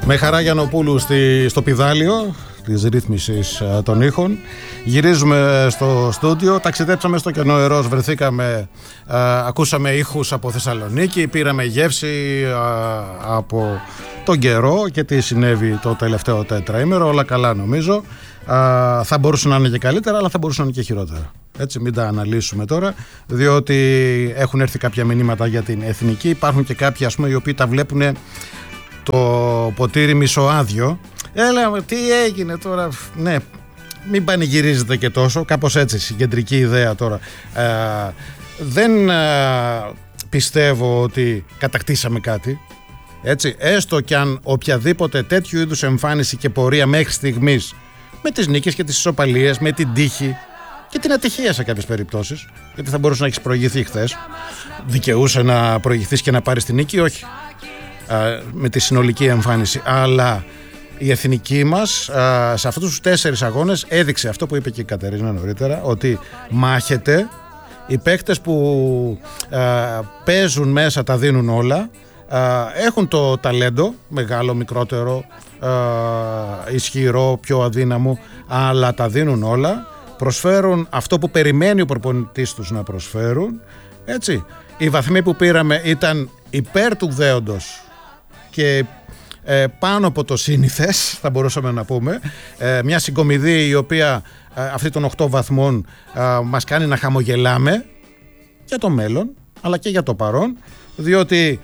Με Χαρά Γιαννοπούλου στο πηδάλιο της ρύθμισης των ήχων. Γυρίζουμε στο στούντιο, ταξιδέψαμε στο Κενό Ερός, βρεθήκαμε, ακούσαμε ήχους από Θεσσαλονίκη, πήραμε γεύση από τον καιρό και τι συνέβη το τελευταίο τετραήμερο. Όλα καλά νομίζω. Θα μπορούσαν να είναι και καλύτερα, αλλά θα μπορούσαν να είναι και χειρότερα. Έτσι, μην τα αναλύσουμε τώρα, διότι έχουν έρθει κάποια μηνύματα για την εθνική. Υπάρχουν και κάποιοι, ας πούμε, οι οποίοι τα βλέπουν το ποτήρι μισοάδιο. Έλα, τι έγινε τώρα? Ναι, μην πανηγυρίζετε και τόσο. Κάπως έτσι, κεντρική ιδέα τώρα. Δεν πιστεύω ότι κατακτήσαμε κάτι. Έτσι, έστω κι αν οποιαδήποτε τέτοιου είδους εμφάνιση και πορεία μέχρι στιγμής, με τις νίκες και τις ισοπαλίες, με την τύχη και την ατυχία σε κάποιες περιπτώσεις, γιατί θα μπορούσε να έχεις προηγηθεί χθες, δικαιούσε να προηγηθείς και να πάρεις την νίκη? Όχι, με τη συνολική εμφάνιση. Αλλά η εθνική μας σε αυτούς τους 4 αγώνες έδειξε αυτό που είπε και η Κατερίνα νωρίτερα, ότι μάχεται. Οι παίκτες που παίζουν μέσα τα δίνουν όλα. Έχουν το ταλέντο, μεγάλο, μικρότερο, ισχυρό, πιο αδύναμο, αλλά τα δίνουν όλα. Προσφέρουν αυτό που περιμένει ο προπονητής τους να προσφέρουν. Έτσι, οι βαθμοί που πήραμε ήταν υπέρ του δέοντος και πάνω από το σύνηθες, θα μπορούσαμε να πούμε. Μια συγκομιδή η οποία αυτή των 8 βαθμών μας κάνει να χαμογελάμε για το μέλλον, αλλά και για το παρόν, διότι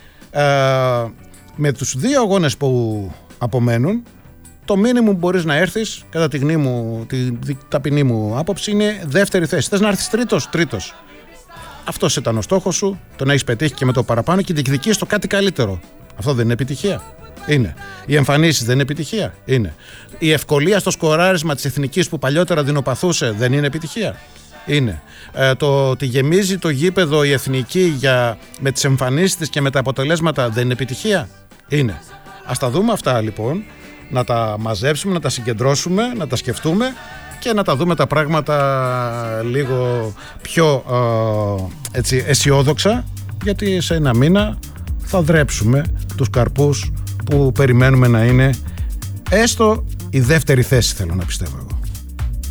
με τους 2 αγώνες που απομένουν, το μήνυμο που μπορείς να έρθεις, κατά τη ταπεινή μου άποψη, είναι δεύτερη θέση. Θες να έρθεις τρίτος. Αυτός ήταν ο στόχος σου, τον έχεις πετύχει και με το παραπάνω και διεκδικείς το κάτι καλύτερο. Αυτό δεν είναι επιτυχία? Είναι. Οι εμφανίσεις δεν είναι επιτυχία? Είναι. Η ευκολία στο σκοράρισμα της εθνικής που παλιότερα δεινοπαθούσε δεν είναι επιτυχία? Είναι. Το ότι γεμίζει το γήπεδο η εθνική με τις εμφανίσεις της και με τα αποτελέσματα δεν είναι επιτυχία? Είναι. Ας τα δούμε αυτά λοιπόν, να τα μαζέψουμε, να τα συγκεντρώσουμε, να τα σκεφτούμε και να τα δούμε τα πράγματα λίγο πιο αισιόδοξα, γιατί σε ένα μήνα θα δρέψουμε τους καρπούς που περιμένουμε να είναι έστω η δεύτερη θέση, θέλω να πιστεύω εγώ.